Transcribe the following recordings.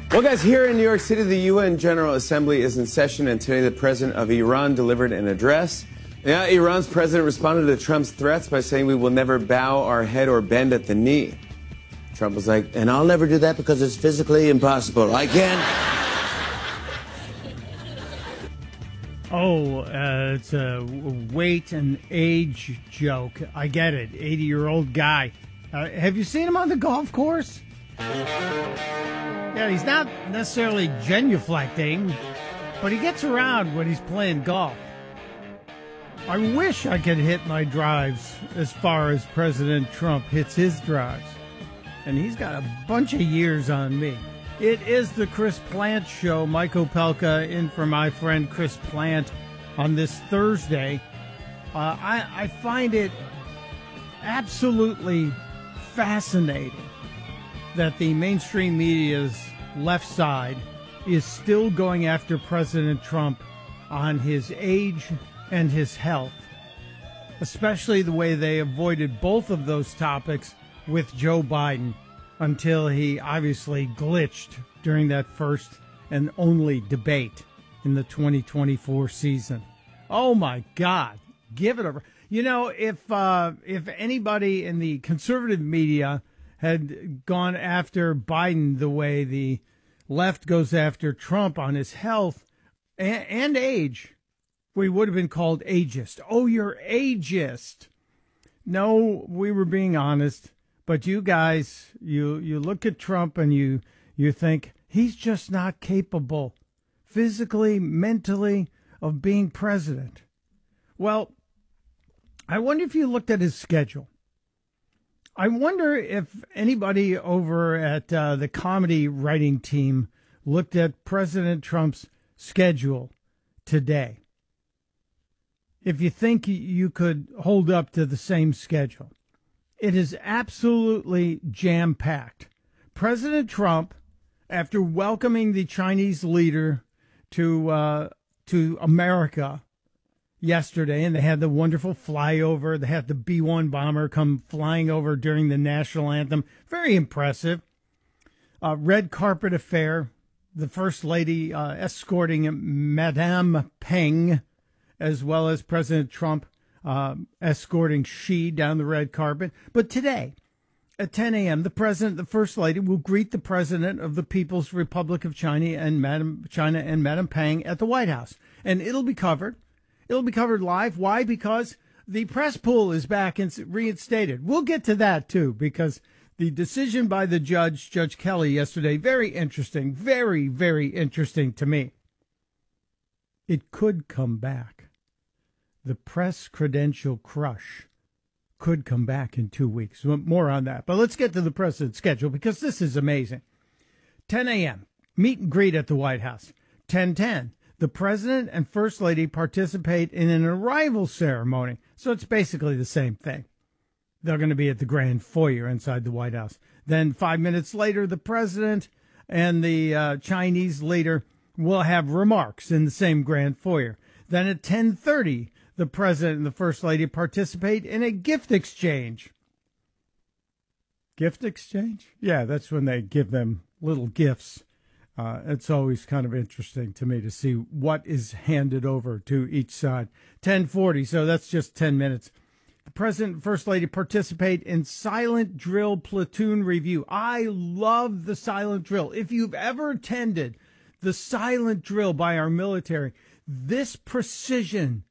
Well, guys, here in New York City, the UN General Assembly is in session, and today the president of Iran delivered an address. Yeah, Iran's president responded to Trump's threats by saying we will never bow our head or bend at the knee. Trump was like, and I'll never do that because it's physically impossible. I can't. It's a weight and age joke. I get it. 80-year-old guy. Have you seen him on the golf course? Yeah, he's not necessarily genuflecting, but he gets around when he's playing golf. I wish I could hit my drives as far as President Trump hits his drives. And he's got a bunch of years on me. It is the Chris Plante Show. Mike Opelka in for my friend Chris Plante on this Thursday. I find it absolutely fascinating that the mainstream media's left side is still going after President Trump on his age and his health, especially the way they avoided both of those topics with Joe Biden until he obviously glitched during that first and only debate in the 2024 season. Oh my God, give it a... You know, if anybody in the conservative media had gone after Biden the way the left goes after Trump on his health and age, we would have been called ageist. Oh, you're ageist. No, we were being honest. But you guys, you look at Trump and you think he's just not capable physically, mentally of being president. Well, I wonder if you looked at his schedule. I wonder if anybody over at the comedy writing team looked at President Trump's schedule today. If you think you could hold up to the same schedule. It is absolutely jam-packed. President Trump, after welcoming the Chinese leader to America yesterday, and they had the wonderful flyover, they had the B-1 bomber come flying over during the national anthem. Very impressive. Red carpet affair, the First Lady escorting Madame Peng, as well as President Trump escorting Xi down the red carpet. But today, at 10 a.m., the President, the First Lady, will greet the President of the People's Republic of China and Madame Peng at the White House. And it'll be covered. It'll be covered live. Why? Because the press pool is back and reinstated. We'll get to that, too, because the decision by the judge, Judge Kelly, yesterday, very interesting, very, very interesting to me. It could come back. The press credential crush could come back in 2 weeks. More on that. But let's get to the president's schedule because this is amazing. 10 a.m., meet and greet at the White House. 10:10, the president and first lady participate in an arrival ceremony. So it's basically the same thing. They're going to be at the grand foyer inside the White House. Then 5 minutes later, the president and the Chinese leader will have remarks in the same grand foyer. Then at 10:30, the president and the first lady participate in a gift exchange. Gift exchange? Yeah, that's when they give them little gifts. It's always kind of interesting to me to see what is handed over to each side. 10:40, so that's just 10 minutes. The president and first lady participate in silent drill platoon review. I love the silent drill. If you've ever attended the silent drill by our military, this precision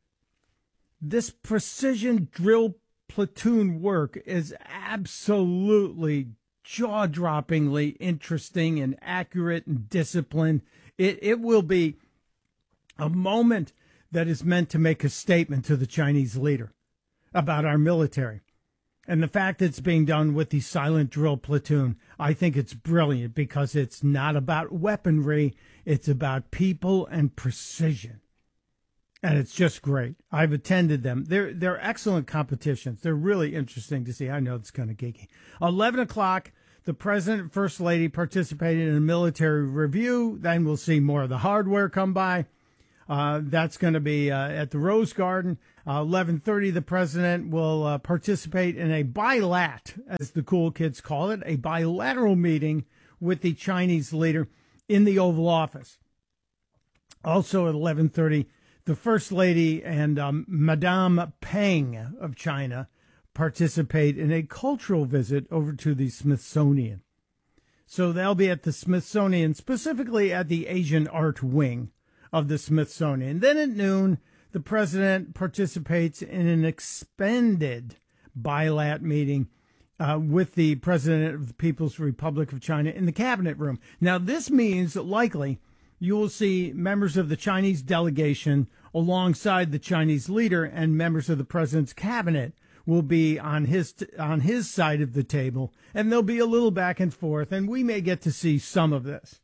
drill platoon work is absolutely jaw-droppingly interesting and accurate and disciplined. It will be a moment that is meant to make a statement to the Chinese leader about our military. And the fact that it's being done with the silent drill platoon, I think it's brilliant because it's not about weaponry. It's about people and precision. And it's just great. I've attended them. They're excellent competitions. They're really interesting to see. I know it's kind of geeky. 11 o'clock, the president and first lady participated in a military review. Then we'll see more of the hardware come by. That's going to be at the Rose Garden. 11:30, the president will participate in a bilat, as the cool kids call it, a bilateral meeting with the Chinese leader in the Oval Office. Also at 11:30, the First Lady and Madame Peng of China participate in a cultural visit over to the Smithsonian. So they'll be at the Smithsonian, specifically at the Asian Art Wing of the Smithsonian. Then at noon, the president participates in an expanded bilat meeting with the president of the People's Republic of China in the cabinet room. Now, this means that likely you will see members of the Chinese delegation alongside the Chinese leader, and members of the president's cabinet will be on his side of the table, and there'll be a little back and forth, and we may get to see some of this.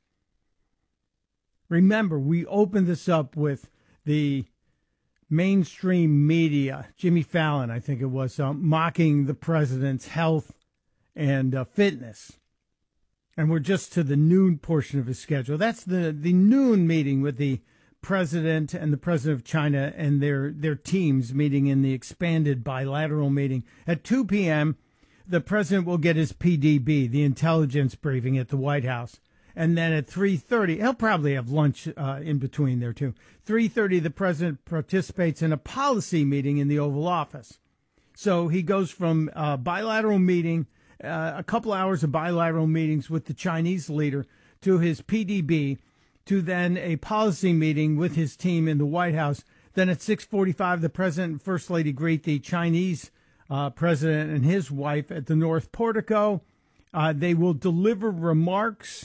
Remember, we opened this up with the mainstream media, Jimmy Fallon, I think it was, mocking the president's health and fitness. And we're just to the noon portion of his schedule. That's the noon meeting with the president and the president of China and their teams meeting in the expanded bilateral meeting. At 2 p.m., the president will get his PDB, the intelligence briefing at the White House. And then at 3:30, he'll probably have lunch in between there, too. 3:30, the president participates in a policy meeting in the Oval Office. So he goes from a bilateral meeting, a couple hours of bilateral meetings with the Chinese leader, to his PDB, to then a policy meeting with his team in the White House. Then at 6:45, the president and first lady greet the Chinese president and his wife at the North Portico. They will deliver remarks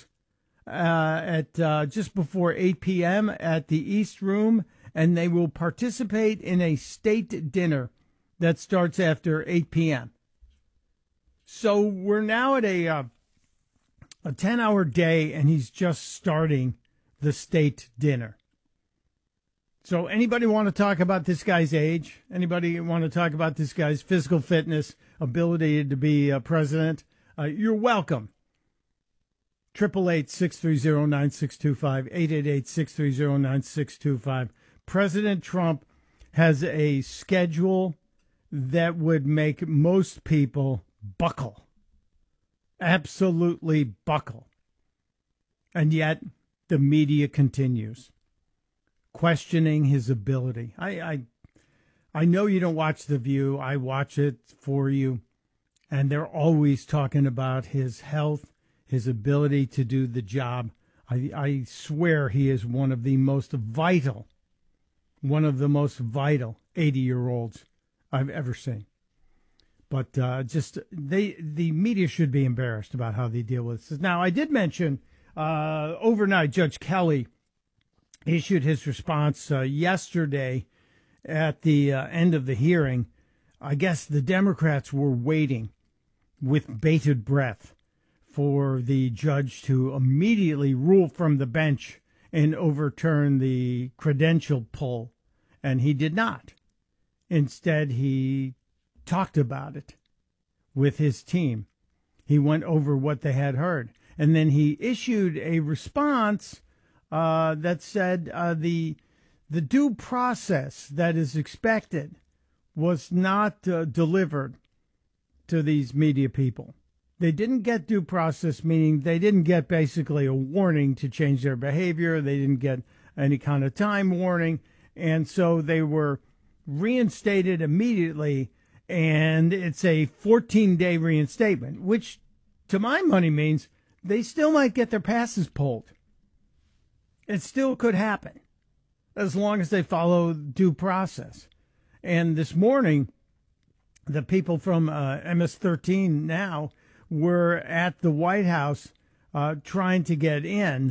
at just before 8 p.m. at the East Room, and they will participate in a state dinner that starts after 8 p.m. So we're now at a 10-hour day, and he's just starting the state dinner. So anybody want to talk about this guy's age? Anybody want to talk about this guy's physical fitness, ability to be president? You're welcome. 888-630-9625, 888-630-9625. President Trump has a schedule that would make most people buckle. Absolutely buckle. And yet, the media continues questioning his ability. I know you don't watch The View. I watch it for you. And they're always talking about his health, his ability to do the job. I swear he is one of the most vital 80-year-olds I've ever seen. But the media should be embarrassed about how they deal with this. Now, I did mention overnight Judge Kelly issued his response yesterday at the end of the hearing. I guess the Democrats were waiting with bated breath for the judge to immediately rule from the bench and overturn the credential poll, and he did not. Instead, he talked about it with his team. He went over what they had heard, and then he issued a response that said the due process that is expected was not delivered to these media people. They didn't get due process, meaning they didn't get basically a warning to change their behavior. They didn't get any kind of time warning. And so they were reinstated immediately. And it's a 14-day reinstatement, which to my money means they still might get their passes pulled. It still could happen as long as they follow due process. And this morning, the people from MS-13 now were at the White House trying to get in,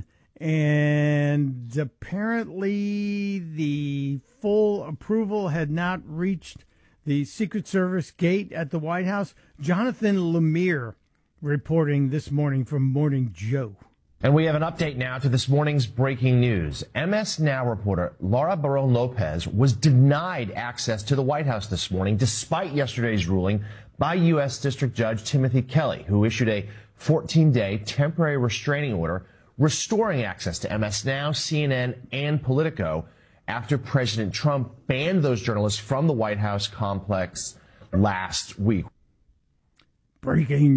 and apparently the full approval had not reached the Secret Service gate at the White House. Jonathan Lemire reporting this morning from Morning Joe. And we have an update now to this morning's breaking news. MS Now reporter Laura Barón Lopez was denied access to the White House this morning, despite yesterday's ruling by U.S. District Judge Timothy Kelly, who issued a 14-day temporary restraining order restoring access to MS Now, CNN, and Politico after President Trump banned those journalists from the White House complex last week. Breaking